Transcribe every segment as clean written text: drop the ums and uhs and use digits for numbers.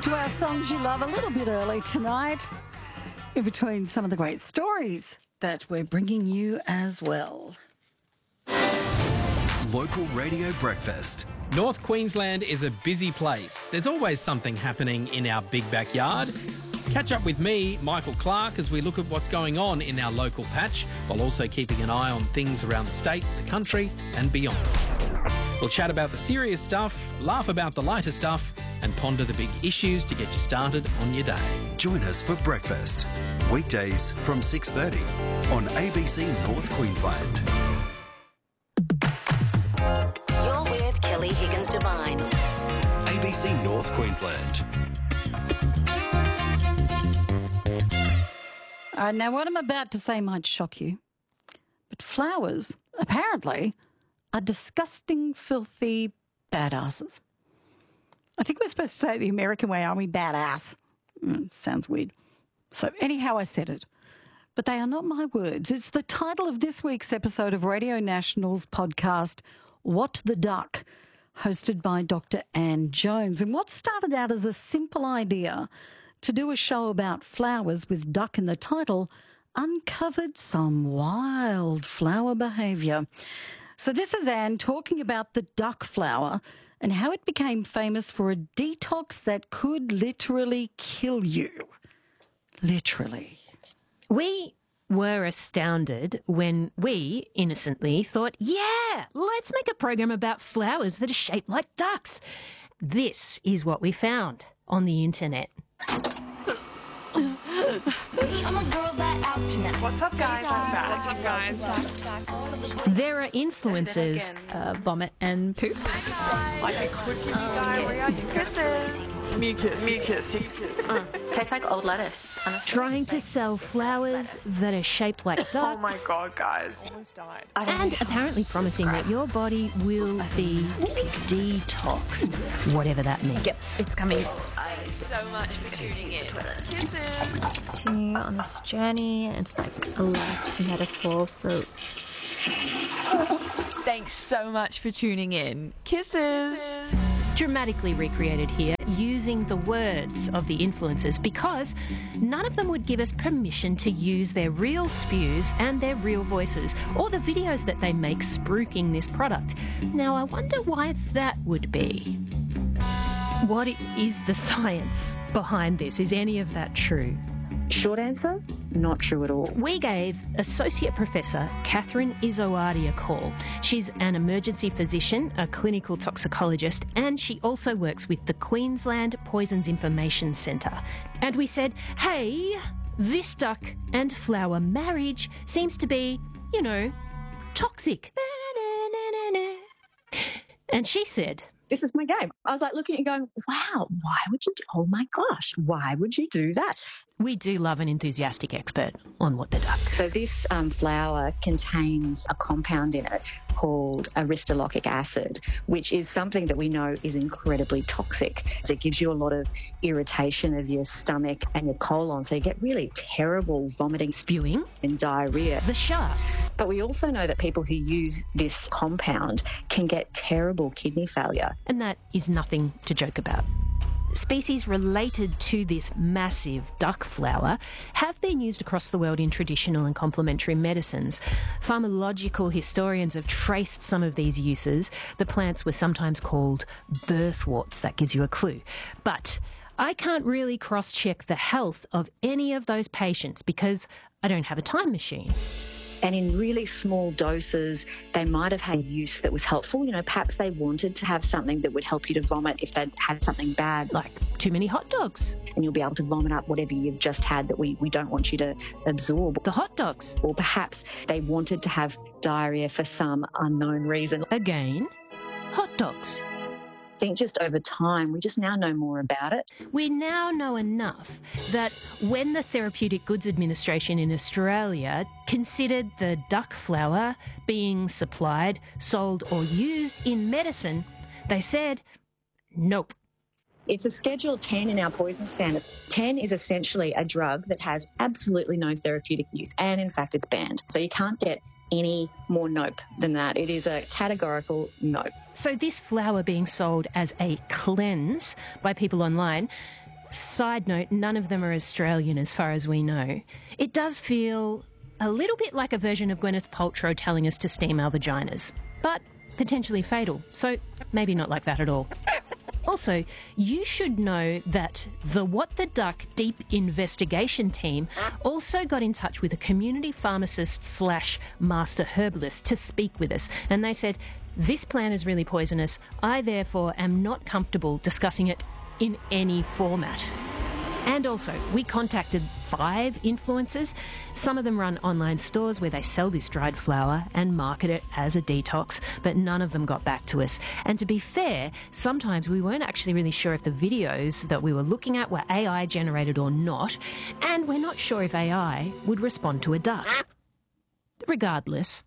to our songs you love a little bit early tonight, in between some of the great stories that we're bringing you as well. Local Radio Breakfast. North Queensland is a busy place. There's always something happening in our big backyard. Catch up with me, Michael Clark, as we look at what's going on in our local patch, while also keeping an eye on things around the state, the country and beyond. We'll chat about the serious stuff, laugh about the lighter stuff and ponder the big issues to get you started on your day. Join us for breakfast. Weekdays from 6:30 on ABC North Queensland. You're with Kelly Higgins-Devine. ABC North Queensland. Now, what I'm about to say might shock you, but flowers, apparently, are disgusting, filthy badasses. I think we're supposed to say it the American way, aren't we? Badass. Sounds weird. So anyhow, I said it. But they are not my words. It's the title of this week's episode of Radio National's podcast, What the Duck, hosted by Dr. Anne Jones. And what started out as a simple idea to do a show about flowers with duck in the title uncovered some wild flower behaviour. So this is Anne talking about the duck flower and how it became famous for a detox that could literally kill you. Literally. We were astounded when we innocently thought, yeah, let's make a program about flowers that are shaped like ducks. This is what we found on the internet. What's up, guys? I'm back. What's up, guys? There are influencers, vomit and poop. Like a quickie guy. Where are you? Kisses. Mucus. Tastes like old lettuce. Trying to sell flowers that are shaped like ducks. Oh my god, guys. Almost died. And apparently promising that your body will be detoxed, whatever that means. Yep, it's coming. Thanks so much for tuning in. Kisses. Continue on this journey. It's like a life metaphor for... Thanks so much for tuning in. Kisses. Dramatically recreated here using the words of the influencers because none of them would give us permission to use their real spews and their real voices or the videos that they make spruiking this product. Now, I wonder why that would be. What is the science behind this? Is any of that true? Short answer, not true at all. We gave Associate Professor Catherine Izoardi a call. She's an emergency physician, a clinical toxicologist, and she also works with the Queensland Poisons Information Centre. And we said, hey, this duck and flower marriage seems to be, toxic. And she said... This is my game. I was like looking at it going, wow, why would you oh my gosh, why would you do that? We do love an enthusiastic expert on what the duck. So this flower contains a compound in it called aristolochic acid, which is something that we know is incredibly toxic. So it gives you a lot of irritation of your stomach and your colon. So you get really terrible vomiting, spewing and diarrhea. The sharks. But we also know that people who use this compound can get terrible kidney failure. And that is nothing to joke about. Species related to this massive duck flower have been used across the world in traditional and complementary medicines. Pharmacological historians have traced some of these uses. The plants were sometimes called birthworts. That gives you a clue. But I can't really cross-check the health of any of those patients because I don't have a time machine. And in really small doses, they might have had use that was helpful. Perhaps they wanted to have something that would help you to vomit if they'd had something bad. Like too many hot dogs. And you'll be able to vomit up whatever you've just had that we don't want you to absorb. The hot dogs. Or perhaps they wanted to have diarrhea for some unknown reason. Again, hot dogs. I think just over time, we just now know more about it. We now know enough that when the Therapeutic Goods Administration in Australia considered the duck flower being supplied, sold or used in medicine, they said, nope. It's a Schedule 10 in our poison standard. 10 is essentially a drug that has absolutely no therapeutic use, and in fact it's banned. So you can't get any more nope than that. It is a categorical nope. So this flower being sold as a cleanse by people online Side note, none of them are Australian as far as we know. It does feel a little bit like a version of Gwyneth Paltrow telling us to steam our vaginas, but potentially fatal, so maybe not like that at all. Also, you should know that the What the Duck Deep Investigation team also got in touch with a community pharmacist / master herbalist to speak with us, and they said, "This plant is really poisonous. I therefore am not comfortable discussing it in any format." And also, we contacted 5 influencers. Some of them run online stores where they sell this dried flower and market it as a detox, but none of them got back to us. And to be fair, sometimes we weren't actually really sure if the videos that we were looking at were AI generated or not, and we're not sure if AI would respond to a duck. Regardless,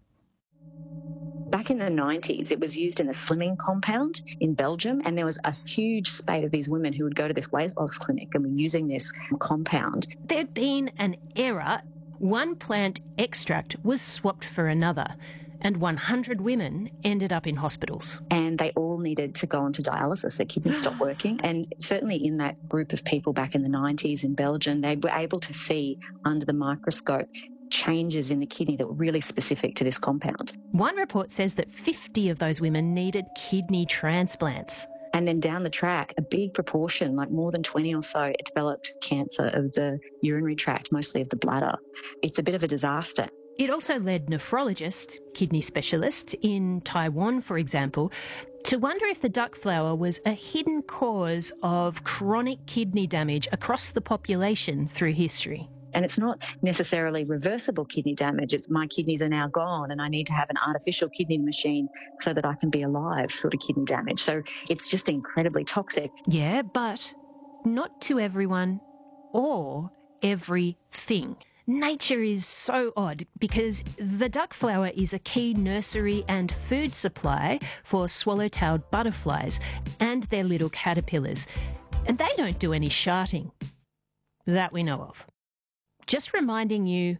back in the 90s, it was used in a slimming compound in Belgium, and there was a huge spate of these women who would go to this weight loss clinic and were using this compound. There'd been an error. One plant extract was swapped for another, and 100 women ended up in hospitals. And they all needed to go on to dialysis. Their kidneys stopped working. And certainly in that group of people back in the 90s in Belgium, they were able to see under the microscope changes in the kidney that were really specific to this compound. One report says that 50 of those women needed kidney transplants. And then down the track, a big proportion, like more than 20 or so, developed cancer of the urinary tract, mostly of the bladder. It's a bit of a disaster. It also led nephrologists, kidney specialists in Taiwan, for example, to wonder if the duck flower was a hidden cause of chronic kidney damage across the population through history. And it's not necessarily reversible kidney damage. It's my kidneys are now gone and I need to have an artificial kidney machine so that I can be alive sort of kidney damage. So it's just incredibly toxic. Yeah, but not to everyone or everything. Nature is so odd because the duck flower is a key nursery and food supply for swallow-tailed butterflies and their little caterpillars. And they don't do any sharting that we know of. Just reminding you,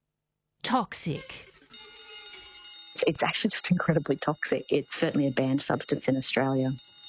toxic. It's actually just incredibly toxic. It's certainly a banned substance in Australia.